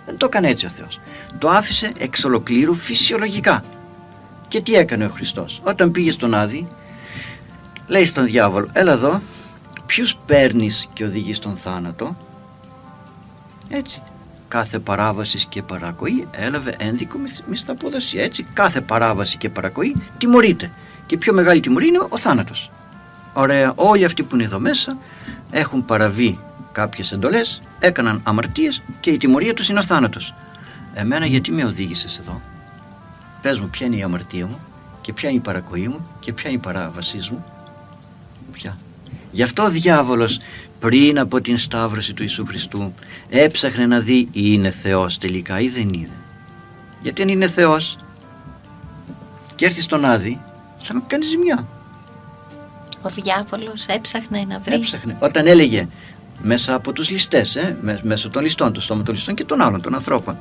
Δεν το έκανε έτσι ο Θεός. Το άφησε εξ ολοκλήρου φυσιολογικά. Και τι έκανε ο Χριστός? Όταν πήγε στον Άδη, λέει στον διάβολο, έλα εδώ, ποιους παίρνεις και οδηγείς στον θάνατο? Έτσι. Κάθε παράβαση και παρακοή έλαβε ένδικο μισθαπόδοση. Έτσι, κάθε παράβαση και παρακοή τιμωρείται. Και πιο μεγάλη τιμωρία είναι ο θάνατος. Ωραία, όλοι αυτοί που είναι εδώ μέσα έχουν παραβεί κάποιες εντολές, έκαναν αμαρτίες και η τιμωρία τους είναι ο θάνατος. Εμένα γιατί με οδήγησες εδώ? Πες μου ποια είναι η αμαρτία μου και ποια είναι η παρακοή μου και ποια είναι η παράβασή μου? Ποια? Γι' αυτό ο διάβολος πριν από την σταύρωση του Ιησού Χριστού έψαχνε να δει είναι Θεός τελικά ή δεν είναι. Γιατί αν είναι Θεός και έρθει στον Άδη θα με κάνει ζημιά. Ο διάβολος έψαχνε να βρει. Έψαχνε. Όταν έλεγε μέσα από τους ληστές, μέσω των ληστών, το στόμα των ληστών και των άλλων των ανθρώπων,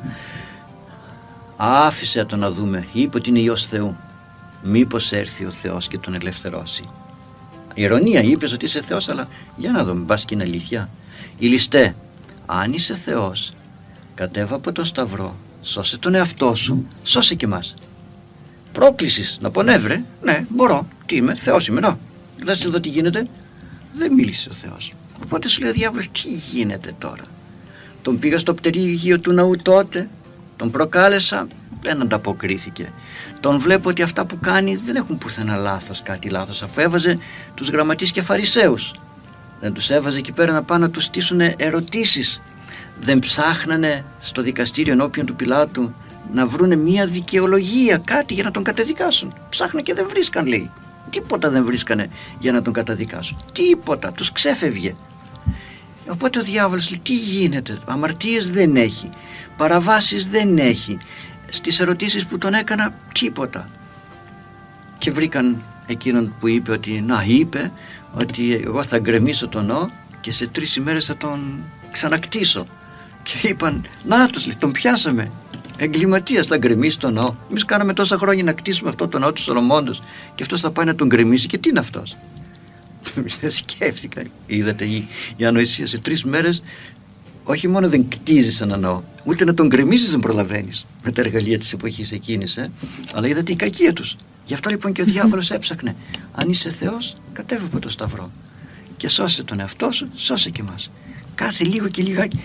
άφησε τον να δούμε, είπε ότι είναι Υιός Θεού, μήπως έρθει ο Θεός και τον ελευθερώσει. Ηρωνία, είπες ότι είσαι Θεός, αλλά για να δούμε, μπας και είναι αλήθεια. Οι ληστέ, αν είσαι Θεός, κατέβα από τον Σταυρό, σώσε τον εαυτό σου, σώσε και εμάς. Πρόκλησης να πω, ναι βρε, ναι μπορώ, τι είμαι, Θεός είμαι, να. Δες εδώ τι γίνεται. Δεν μίλησε ο Θεός. Οπότε σου λέει ο διάβολος, τι γίνεται τώρα? Τον πήγα στο πτερίγιο του ναού τότε, τον προκάλεσα, δεν ανταποκρίθηκε. Τον βλέπω ότι αυτά που κάνει δεν έχουν πουθενά λάθος, κάτι λάθος, αφού έβαζε τους γραμματείς και φαρισαίους. Δεν τους έβαζε εκεί πέρα να πάνε να τους στήσουν ερωτήσεις. Δεν ψάχνανε στο δικαστήριο ενώπιον του Πιλάτου να βρούνε μια δικαιολογία, κάτι για να τον καταδικάσουν. Ψάχνανε και δεν βρίσκαν, λέει. Τίποτα δεν βρίσκανε για να τον καταδικάσουν. Τίποτα, τους ξέφευγε. Οπότε ο διάβολος λέει, τι γίνεται? Αμαρτίες δεν έχει, παραβάσεις δεν έχει. Στις ερωτήσεις που τον έκανα, τίποτα. Και βρήκαν εκείνον που είπε ότι, είπε ότι εγώ θα γκρεμίσω τον ναό και σε 3 ημέρες θα τον ξανακτήσω. Και είπαν, νάτος, τον πιάσαμε. Εγκληματίας, θα γκρεμίσει τον ναό. Εμείς κάναμε τόσα χρόνια να κτίσουμε αυτό το ναό του Σολομώντος και αυτός θα πάει να τον γκρεμίσει. Και τι είναι αυτός? Δεν σκέφτηκα. Είδατε η ανοησία, σε 3 μέρες όχι μόνο δεν κτίζεις ένα ναό, ούτε να τον γκρεμίσεις δεν προλαβαίνεις με τα εργαλεία της εποχής εκείνης, αλλά είδατε η κακία τους. Γι' αυτό λοιπόν και ο διάβολος έψαχνε. Αν είσαι Θεός, κατέβε από το Σταυρό και σώσε τον εαυτό σου, σώσε και εμάς. Κάθε λίγο και λιγάκι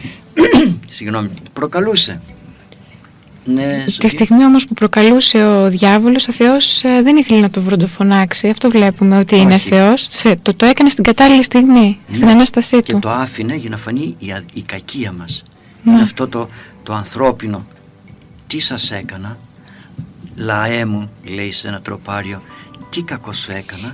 προκαλούσε. Ναι, τη στιγμή όμως που προκαλούσε ο διάβολος, ο Θεός δεν ήθελε να το βροντοφωνάξει. Αυτό βλέπουμε ότι είναι Θεός. Το έκανε στην κατάλληλη στιγμή, στην Ανάστασή Του. Και το άφηνε για να φανεί η κακία μας. Είναι αυτό το ανθρώπινο. Τι σας έκανα, λαέ μου, λέει σε ένα τροπάριο, τι κακό σου έκανα?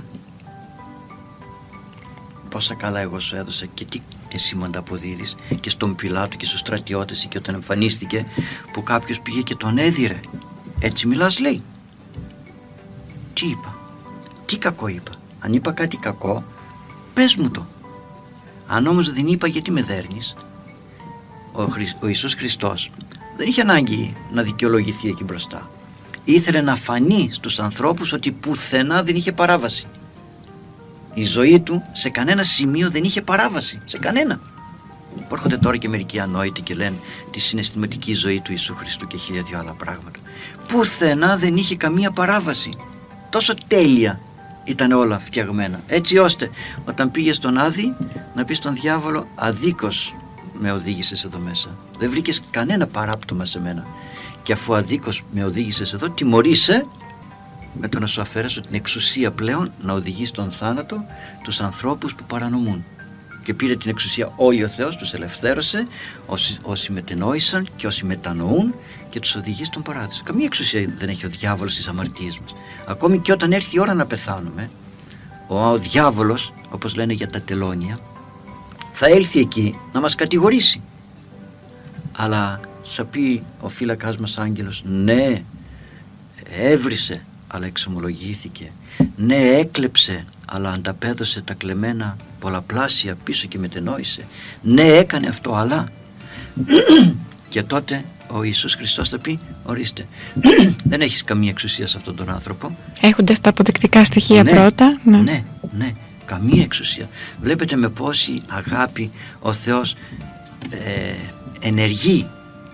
Πόσα καλά εγώ σου έδωσα και τι εσύ μου ανταποδίδεις? Και στον Πιλάτο και στους στρατιώτες και όταν εμφανίστηκε που κάποιος πήγε και τον έδιρε. Έτσι μιλάς, λέει. Τι είπα? Τι κακό είπα? Αν είπα κάτι κακό, πες μου το. Αν όμως δεν είπα, γιατί με δέρνεις? Ο Ιησούς Χριστός δεν είχε ανάγκη να δικαιολογηθεί εκεί μπροστά. Ήθελε να φανεί στους ανθρώπους ότι πουθενά δεν είχε παράβαση. Η ζωή του σε κανένα σημείο δεν είχε παράβαση. Σε κανένα. Έρχονται τώρα και μερικοί ανόητοι και λένε τη συναισθηματική ζωή του Ιησού Χριστού και 1002 άλλα πράγματα. Πουθενά δεν είχε καμία παράβαση. Τόσο τέλεια ήταν όλα φτιαγμένα. Έτσι ώστε όταν πήγε στον Άδη να πει στον διάβολο, αδίκως με οδήγησες εδώ μέσα. Δεν βρήκες κανένα παράπτωμα σε μένα. Και αφού αδίκως με οδήγησες εδώ, τιμωρείσαι με το να σου αφαίρεσω την εξουσία πλέον να οδηγεί στον θάνατο τους ανθρώπους που παρανομούν. Και πήρε την εξουσία όλοι ο Θεός, τους ελευθέρωσε, όσοι μετενόησαν και όσοι μετανοούν, και τους οδηγεί στον παράδεισο. Καμία εξουσία δεν έχει ο διάβολος στις αμαρτίες μας. Ακόμη και όταν έρθει η ώρα να πεθάνουμε, ο διάβολος, όπως λένε για τα τελώνια, θα έλθει εκεί να μας κατηγορήσει. Αλλά θα πει ο φύλακας μας άγγελος, ναι, έβρισε αλλά εξομολογήθηκε, ναι, έκλεψε αλλά ανταπέδωσε τα κλεμμένα πολλαπλάσια πίσω και μετενόησε, ναι, έκανε αυτό αλλά και τότε ο Ιησούς Χριστός θα πει, ορίστε, δεν έχεις καμία εξουσία σε αυτόν τον άνθρωπο. Έχοντας τα αποδεικτικά στοιχεία πρώτα. Ναι, καμία εξουσία. Βλέπετε με πόση αγάπη ο Θεός ενεργεί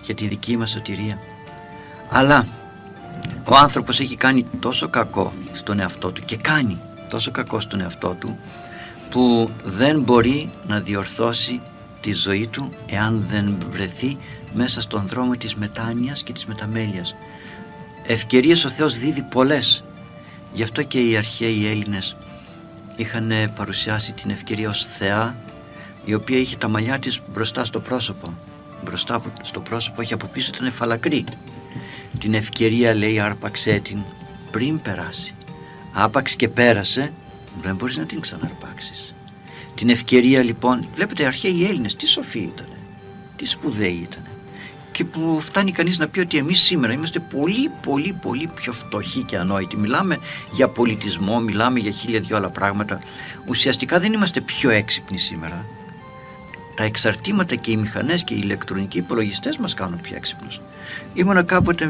για τη δική μας σωτηρία. Αλλά ο άνθρωπος έχει κάνει τόσο κακό στον εαυτό του και κάνει τόσο κακό στον εαυτό του που δεν μπορεί να διορθώσει τη ζωή του εάν δεν βρεθεί μέσα στον δρόμο της μετάνοιας και της μεταμέλειας. Ευκαιρίες ο Θεός δίδει πολλές. Γι' αυτό και οι αρχαίοι Έλληνες είχαν παρουσιάσει την ευκαιρία ως θεά, η οποία είχε τα μαλλιά της μπροστά στο πρόσωπο. Μπροστά στο πρόσωπο και από πίσω ήταν φαλακρή. Την ευκαιρία, λέει, άρπαξέ την πριν περάσει. Άπαξ και πέρασε, δεν μπορείς να την ξαναρπάξεις. Την ευκαιρία λοιπόν, βλέπετε, οι αρχαίοι Έλληνες τι σοφοί ήτανε, τι σπουδαίοι ήτανε, και που φτάνει κανείς να πει ότι εμείς σήμερα είμαστε πολύ πιο φτωχοί και ανόητοι. Μιλάμε για πολιτισμό, μιλάμε για 1002 άλλα πράγματα. Ουσιαστικά δεν είμαστε πιο έξυπνοι σήμερα. Τα εξαρτήματα και οι μηχανές και οι ηλεκτρονικοί υπολογιστές μας κάνουν πιο έξυπνους. Ήμουνα κάποτε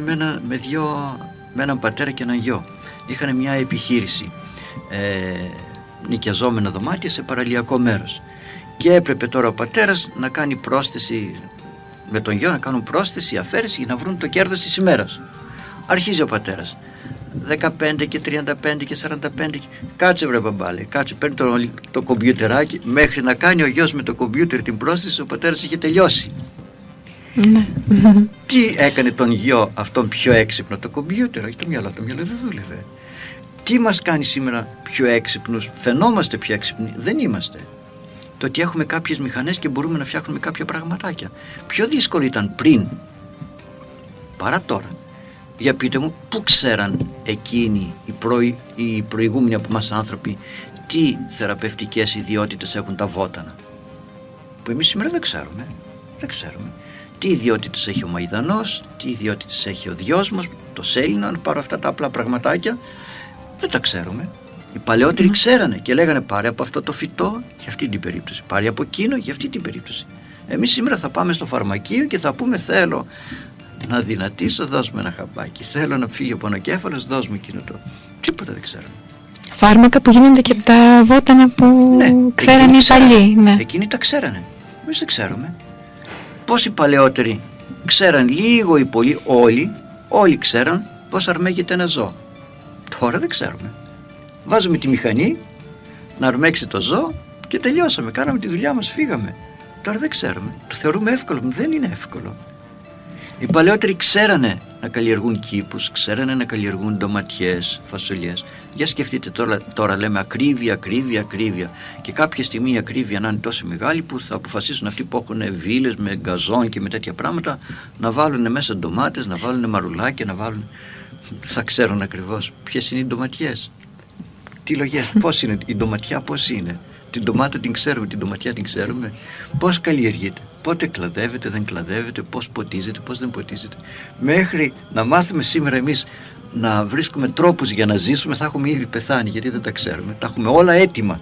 με έναν πατέρα και έναν γιο. Είχαν μια επιχείρηση, νοικιαζόμενα δωμάτια σε παραλιακό μέρος, και έπρεπε τώρα ο πατέρας να κάνει πρόσθεση με τον γιο, να κάνουν πρόσθεση, αφαίρεση για να βρουν το κέρδος της ημέρας. Αρχίζει ο πατέρας 15 και 35 και 45. Κάτσε βρε μπαμπάλε, κάτσε, παίρνει το κομπιουτεράκι. Μέχρι να κάνει ο γιος με το κομπιούτερ την πρόσθεση, ο πατέρας είχε τελειώσει. Ναι. Τι έκανε τον γιο αυτόν πιο έξυπνο? Το κομπιούτερ, όχι το μυαλό. Το μυαλό δεν δούλευε. Τι μας κάνει σήμερα πιο έξυπνους? Φαινόμαστε πιο έξυπνοι? Δεν είμαστε. Το ότι έχουμε κάποιες μηχανές και μπορούμε να φτιάχνουμε κάποια πραγματάκια. Πιο δύσκολο ήταν πριν παρά τώρα. Για πείτε μου, πού ξέραν εκείνοι οι προηγούμενοι από μας άνθρωποι τι θεραπευτικές ιδιότητες έχουν τα βότανα, που εμείς σήμερα δεν ξέρουμε. Δεν ξέρουμε τι ιδιότητες έχει ο Μαϊδανός, τι ιδιότητες έχει ο Διόσμος, το Σέλινο, αν πάρω αυτά τα απλά πραγματάκια, δεν τα ξέρουμε. Οι παλαιότεροι ξέρανε και λέγανε πάρε από αυτό το φυτό για αυτή την περίπτωση, πάρε από εκείνο για αυτή την περίπτωση. Εμείς σήμερα θα πάμε στο φαρμακείο και θα πούμε θέλω να δυνατήσω, δώσ' μου ένα χαμπάκι, θέλω να φύγει ο πονοκέφαλος, δώσ' μου εκείνο το. Τίποτα δεν ξέρουμε. Φάρμακα που γίνονται και από τα βότανα που ξέρανε οι παλιοί. Ναι. Εκείνοι τα ξέρανε, εμείς δεν ξέρουμε. Πόσοι παλαιότεροι ξέραν λίγο ή πολύ, όλοι ξέραν πώς αρμέγεται ένα ζώο. Τώρα δεν ξέρουμε. Βάζουμε τη μηχανή να αρμέξει το ζώο και τελειώσαμε, κάναμε τη δουλειά μας, φύγαμε. Τώρα δεν ξέρουμε, το θεωρούμε εύκολο, δεν είναι εύκολο. Οι παλαιότεροι ξέρανε να καλλιεργούν κήπους, ξέρανε να καλλιεργούν ντοματιές, φασολιές. Για σκεφτείτε τώρα λέμε ακρίβεια. Και κάποια στιγμή η ακρίβεια να είναι τόσο μεγάλη που θα αποφασίσουν αυτοί που έχουν βίλες με γκαζόν και με τέτοια πράγματα να βάλουν μέσα ντομάτες, να βάλουν μαρουλάκια, να βάλουν. Θα ξέρουν ακριβώς ποιες είναι οι ντοματιές. Τι λογές, πώς είναι η ντοματιά, πώς είναι. Την ντομάτα την ξέρουμε, την ντοματιά την ξέρουμε. Πώς καλλιεργείται, πότε κλαδεύεται, δεν κλαδεύεται, πώς ποτίζεται, πώς δεν ποτίζεται. Μέχρι να μάθουμε σήμερα εμείς να βρίσκουμε τρόπους για να ζήσουμε, θα έχουμε ήδη πεθάνει, γιατί δεν τα ξέρουμε. Τα έχουμε όλα έτοιμα.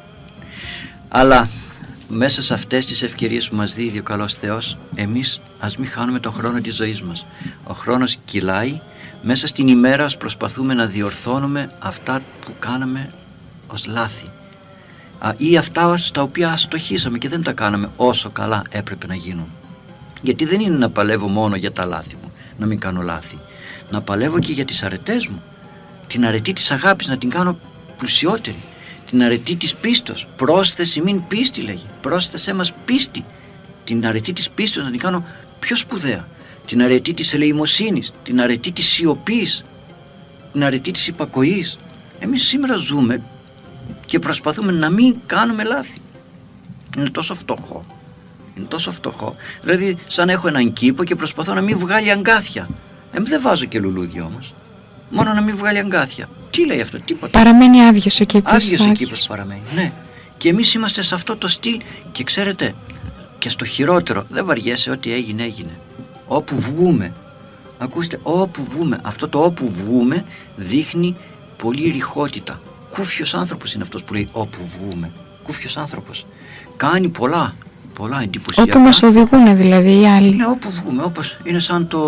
Αλλά μέσα σε αυτές τις ευκαιρίες που μας δίδει ο καλός Θεός, εμείς ας μην χάνουμε τον χρόνο της ζωής μας. Ο χρόνος κυλάει. Μέσα στην ημέρα ας προσπαθούμε να διορθώνουμε αυτά που κάναμε ως λάθη ή αυτά στα οποία αστοχήσαμε και δεν τα κάναμε όσο καλά έπρεπε να γίνουν. Γιατί δεν είναι να παλεύω μόνο για τα λάθη μου, να μην κάνω λάθη. Να παλεύω και για τις αρετές μου. Την αρετή της αγάπης να την κάνω πλουσιότερη. Την αρετή της πίστος. Πρόσθεση μην πίστη λέγει. Πρόσθεσέ μας πίστη. Την αρετή της πίστος να την κάνω πιο σπουδαία. Την αρετή της ελεημοσύνης. Την αρετή της σιωπής. Την αρετή της υπακοής. Εμείς σήμερα ζούμε και προσπαθούμε να μην κάνουμε λάθη. Είναι τόσο φτωχό. Είναι τόσο φτωχό. Δηλαδή σαν να έχω έναν κήπο και προσπαθώ να μην βγάλει αγκάθια. Δεν βάζω και λουλούδια όμως. Μόνο να μην βγάλει αγκάθια. Τι λέει αυτό, τίποτα. Παραμένει άδειος ο κήπος. Άδειος ο κήπος παραμένει, ναι. Και εμείς είμαστε σε αυτό το στυλ και ξέρετε, και στο χειρότερο, δεν βαριέσαι, ό,τι έγινε, έγινε. Όπου βγούμε, ακούστε, όπου βγούμε, αυτό το όπου βγούμε δείχνει πολύ ρηχότητα. Κούφιος άνθρωπος είναι αυτός που λέει όπου βγούμε. Κούφιος άνθρωπος. Κάνει πολλά εντυπωσιακά. Όπου μας οδηγούν δηλαδή οι άλλοι. Ναι, όπου βγούμε, όπως είναι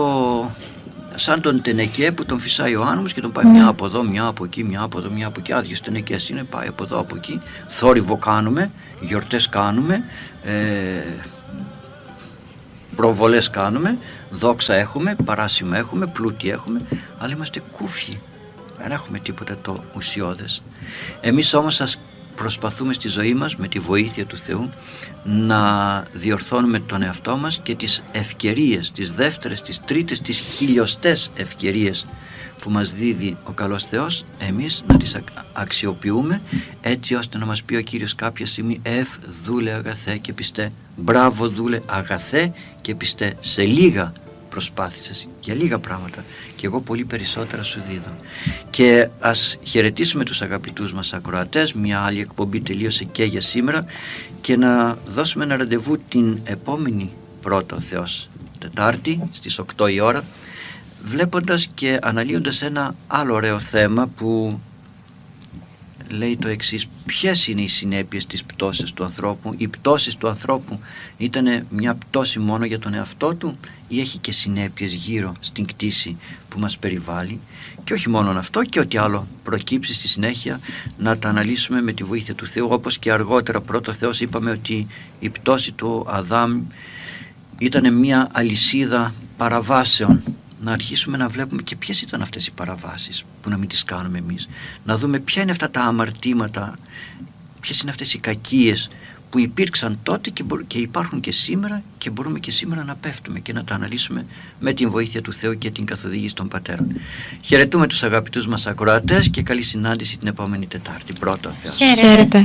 σαν τον τενεκέ που τον φυσάει ο άνεμος και τον πάει μια από εδώ, μια από εκεί, μια από εδώ, μια από εκεί. Άδειος τενεκές είναι, πάει από εδώ, από εκεί. Θόρυβο κάνουμε, γιορτές κάνουμε, προβολές κάνουμε, δόξα έχουμε, παράσημα έχουμε, πλούτη έχουμε, αλλά είμαστε κούφοι, δεν έχουμε τίποτα το ουσιώδες. Εμείς όμως σας προσπαθούμε στη ζωή μας με τη βοήθεια του Θεού να διορθώνουμε τον εαυτό μας και τις ευκαιρίες, τις δεύτερες, τις τρίτες, τις χιλιοστές ευκαιρίες που μας δίδει ο καλός Θεός, εμείς να τις αξιοποιούμε έτσι ώστε να μας πει ο Κύριος κάποια στιγμή δούλε αγαθέ και πιστέ, μπράβο δούλε αγαθέ και πιστέ, σε λίγα προσπάθησες για λίγα πράγματα και εγώ πολύ περισσότερα σου δίδω. Και ας χαιρετήσουμε τους αγαπητούς μας ακροατές, μια άλλη εκπομπή τελείωσε και για σήμερα, και να δώσουμε ένα ραντεβού την επόμενη πρώτο Θεός Τετάρτη στις 8 η ώρα, βλέποντας και αναλύοντας ένα άλλο ωραίο θέμα που λέει το εξής: ποιες είναι οι συνέπειες της πτώσης του ανθρώπου? Οι πτώσεις του ανθρώπου ήταν μια πτώση μόνο για τον εαυτό του ή έχει και συνέπειες γύρω στην κτήση που μας περιβάλλει? Και όχι μόνο αυτό, και ό,τι άλλο προκύψει στη συνέχεια να τα αναλύσουμε με τη βοήθεια του Θεού, όπως και αργότερα πρώτο Θεός είπαμε ότι η πτώση του Αδάμ ήταν μια αλυσίδα παραβάσεων. Να αρχίσουμε να βλέπουμε και ποιες ήταν αυτές οι παραβάσεις, που να μην τις κάνουμε εμείς. Να δούμε ποια είναι αυτά τα αμαρτήματα, ποιες είναι αυτές οι κακίες που υπήρξαν τότε και υπάρχουν και σήμερα, και μπορούμε και σήμερα να πέφτουμε και να τα αναλύσουμε με την βοήθεια του Θεού και την καθοδήγηση των πατέρων. Χαιρετούμε τους αγαπητούς μας ακροατές και καλή συνάντηση την επόμενη Τετάρτη. Πρώτο Θεός. Χαίρετε.